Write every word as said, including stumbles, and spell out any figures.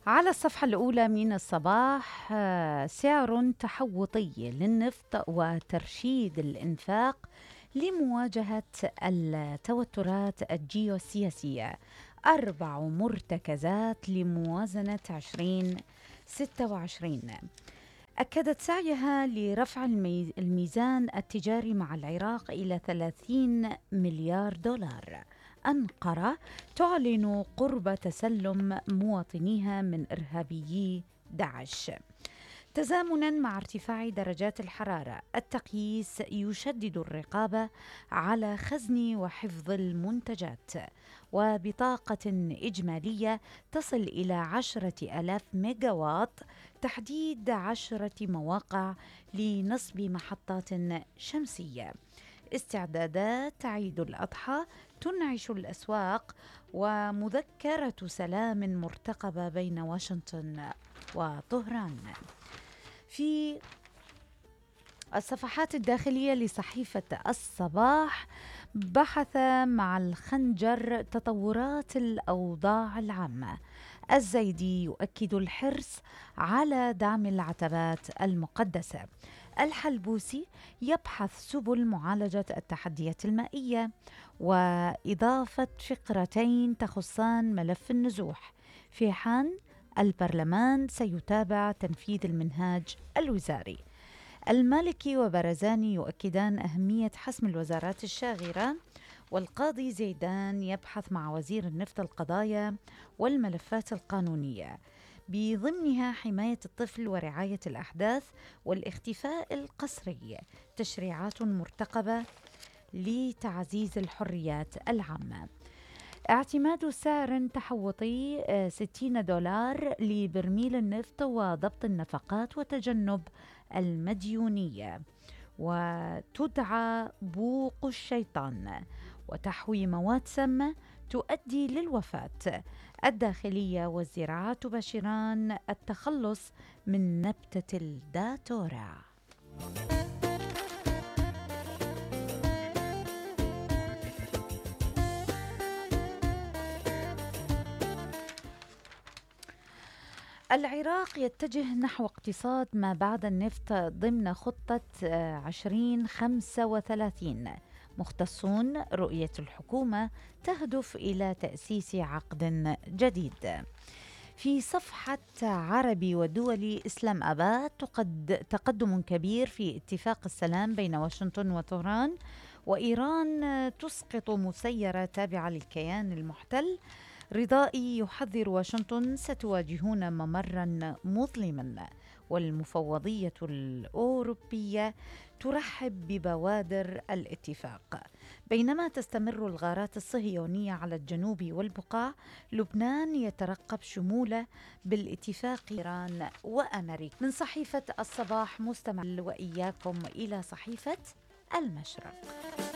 على الصفحة الأولى من الصباح آه، سعر تحوطي للنفط وترشيد الإنفاق لمواجهة التوترات الجيوسياسية. أربع مرتكزات لموازنة عشرين ستة وعشرين. أكدت سعيها لرفع المي- الميزان التجاري مع العراق إلى ثلاثين مليار دولار. أنقرة تعلن قرب تسلم مواطنيها من إرهابيي داعش. تزامنا مع ارتفاع درجات الحرارة، التقييس يشدد الرقابة على خزن وحفظ المنتجات، وبطاقة إجمالية تصل إلى عشرة ألاف ميجاوات، تحديد عشرة مواقع لنصب محطات شمسية. استعدادات عيد الأضحى تنعش الأسواق، ومذكرة سلام مرتقبة بين واشنطن وطهران. في الصفحات الداخلية لصحيفة الصباح، بحث مع الخنجر تطورات الأوضاع العامة. الزيدي يؤكد الحرص على دعم العتبات المقدسة. الحلبوسي يبحث سبل معالجة التحديات المائية، وإضافة فقرتين تخصان ملف النزوح. في حان البرلمان سيتابع تنفيذ المنهاج الوزاري. المالكي وبرزاني يؤكدان أهمية حسم الوزارات الشاغرة، والقاضي زيدان يبحث مع وزير النفط القضايا والملفات القانونية، بضمنها حماية الطفل ورعاية الأحداث والاختفاء القسري. تشريعات مرتقبة لتعزيز الحريات العامة. اعتماد سعر تحوطي آه، ستين دولار لبرميل النفط، وضبط النفقات وتجنب المديونية. وتدعى بوق الشيطان، وتحوي مواد سامة تؤدي للوفاة. الداخلية والزراعة تباشران التخلص من نبتة الداتورا. العراق يتجه نحو اقتصاد ما بعد النفط ضمن خطة آه، عشرين خمسة وثلاثين. مختصون رؤية الحكومة تهدف إلى تأسيس عقد جديد. في صفحة عربي ودولي، إسلام أباد تقد تقدم كبير في اتفاق السلام بين واشنطن وطهران، وإيران آه، تسقط مسيرة تابعة للكيان المحتل. رضائي يحذر واشنطن ستواجهون ممرا مظلما، والمفوضية الأوروبية ترحب ببوادر الاتفاق. بينما تستمر الغارات الصهيونية على الجنوب والبقاع، لبنان يترقب شموله بالاتفاق إيران وأمريكا. من صحيفة الصباح مستمع وإياكم إلى صحيفة المشرق.